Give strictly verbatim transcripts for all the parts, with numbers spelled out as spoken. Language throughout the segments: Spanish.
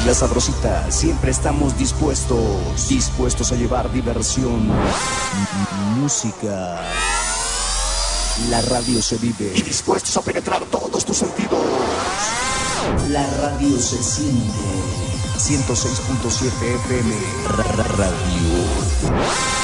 La Sabrosita, siempre estamos dispuestos, dispuestos a llevar diversión, música. La radio se vive y dispuestos a penetrar todos tus sentidos. La radio se siente. ciento seis punto siete F M Radio.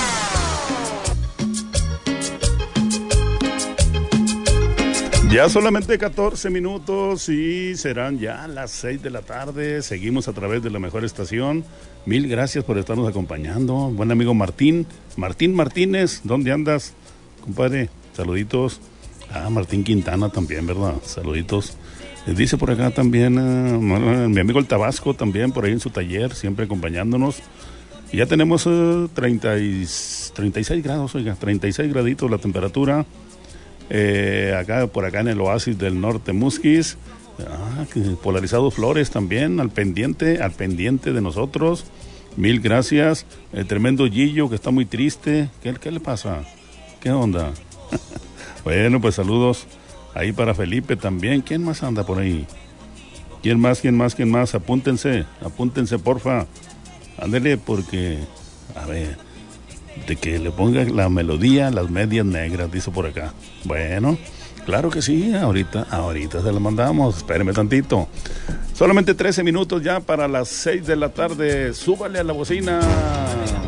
Ya solamente catorce minutos y serán ya las seis de la tarde. Seguimos a través de la mejor estación. Mil gracias por estarnos acompañando. Buen amigo Martín. Martín Martínez, ¿dónde andas, compadre? Saluditos. Ah, Martín Quintana también, ¿verdad? Saluditos. Dice por acá también uh, mi amigo el Tabasco también por ahí en su taller, siempre acompañándonos. Y ya tenemos uh, treinta y, treinta y seis grados, oiga, treinta y seis graditos la temperatura. Eh, acá por acá en el oasis del norte Musquis. Ah, que Polarizado Flores también al pendiente, al pendiente de nosotros. Mil gracias. El tremendo Gillo que está muy triste. ¿Qué, qué le pasa? ¿Qué onda? Bueno, pues saludos ahí para Felipe también. ¿Quién más anda por ahí? ¿Quién más, quién más, quién más? Apúntense, apúntense porfa. Ándele porque, a ver, de que le ponga la melodía Las Medias Negras, dice por acá. Bueno, claro que sí, ahorita, ahorita se la mandamos, espéreme tantito. Solamente trece minutos ya para las seis de la tarde, súbale a la bocina.